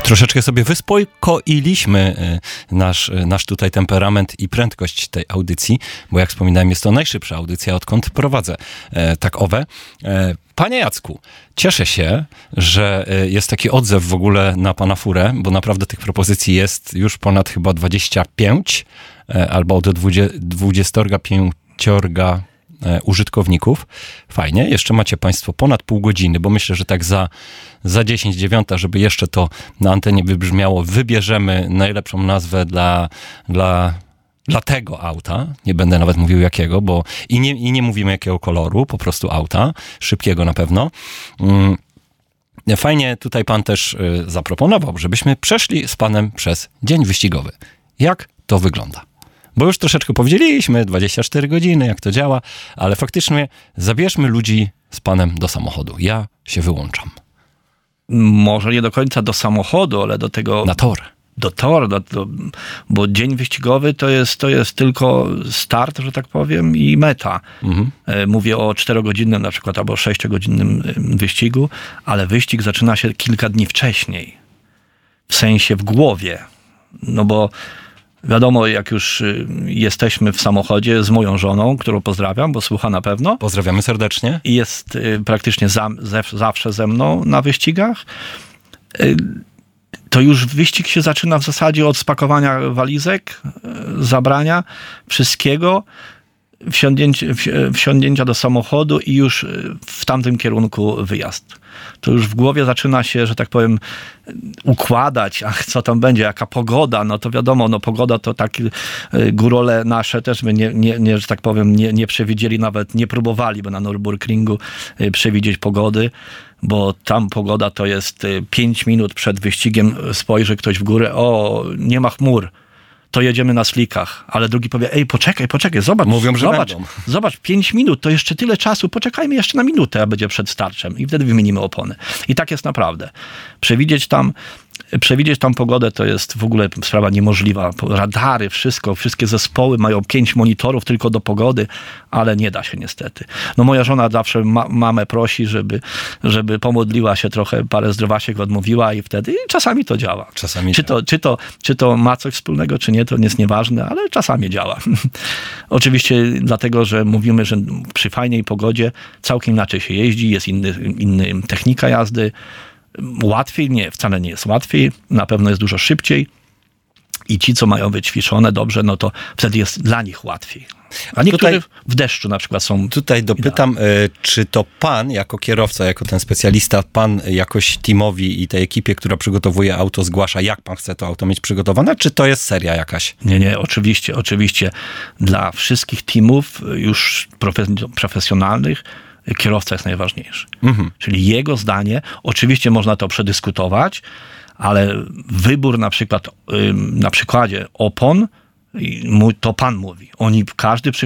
Troszeczkę sobie wyspokoiliśmy nasz tutaj temperament i prędkość tej audycji, bo jak wspominałem, jest to najszybsza audycja, odkąd prowadzę tak owe. Panie Jacku, cieszę się, że jest taki odzew w ogóle na pana furę, bo naprawdę tych propozycji jest już ponad chyba 25 albo do 25 użytkowników. Fajnie, jeszcze macie państwo ponad pół godziny, bo myślę, że tak za 10:09, żeby jeszcze to na antenie wybrzmiało, wybierzemy najlepszą nazwę dla tego auta. Nie będę nawet mówił jakiego, bo i nie mówimy jakiego koloru, po prostu auta, szybkiego na pewno. Fajnie tutaj pan też zaproponował, żebyśmy przeszli z panem przez dzień wyścigowy. Jak to wygląda? Bo już troszeczkę powiedzieliśmy, 24 godziny, jak to działa, ale faktycznie zabierzmy ludzi z panem do samochodu. Ja się wyłączam. Może nie do końca do samochodu, ale do tego... Na tor. Do toru, bo dzień wyścigowy to jest tylko start, że tak powiem, i meta. Mhm. Mówię o 4-godzinnym na przykład, albo 6-godzinnym wyścigu, ale wyścig zaczyna się kilka dni wcześniej. W sensie w głowie. No bo wiadomo, jak już jesteśmy w samochodzie z moją żoną, którą pozdrawiam, bo słucha na pewno. Pozdrawiamy serdecznie. I jest praktycznie zawsze ze mną na wyścigach. To już wyścig się zaczyna w zasadzie od spakowania walizek, zabrania wszystkiego, wsiądnięcia do samochodu i już w tamtym kierunku wyjazd. To już w głowie zaczyna się, że tak powiem, układać, co tam będzie, jaka pogoda, no to wiadomo, no pogoda to takie górole nasze też by nie że tak powiem, nie przewidzieli, nawet nie próbowali, by na Nürburgringu przewidzieć pogody, bo tam pogoda to jest 5 minut przed wyścigiem, spojrzy ktoś w górę, o, nie ma chmur, to jedziemy na slickach, ale drugi powie, ej, poczekaj, zobacz. Mówią, że zobacz, 5 minut, to jeszcze tyle czasu, poczekajmy jeszcze na minutę, a będzie przed starczem i wtedy wymienimy opony. I tak jest naprawdę. Przewidzieć tam pogodę to jest w ogóle sprawa niemożliwa. Radary, wszystkie zespoły mają 5 monitorów tylko do pogody, ale nie da się niestety. No moja żona zawsze mamę prosi, żeby pomodliła się trochę, parę zdrowasiek odmówiła i wtedy czasami to działa. Czasami czy to ma coś wspólnego, czy nie, to jest nieważne, ale czasami działa. Oczywiście dlatego, że mówimy, że przy fajnej pogodzie całkiem inaczej się jeździ, jest inny technika jazdy. Łatwiej? Nie, wcale nie jest łatwiej. Na pewno jest dużo szybciej. I ci, co mają wyćwiczone dobrze, no to wtedy jest dla nich łatwiej. A niektórzy w deszczu na przykład są... Tutaj dopytam, czy to pan jako kierowca, jako ten specjalista, pan jakoś teamowi i tej ekipie, która przygotowuje auto, zgłasza, jak pan chce to auto mieć przygotowane, czy to jest seria jakaś? Nie, oczywiście. Dla wszystkich teamów już profesjonalnych kierowca jest najważniejszy. Mhm. Czyli jego zdanie, oczywiście można to przedyskutować, ale wybór na przykładzie opon, to pan mówi. Każdy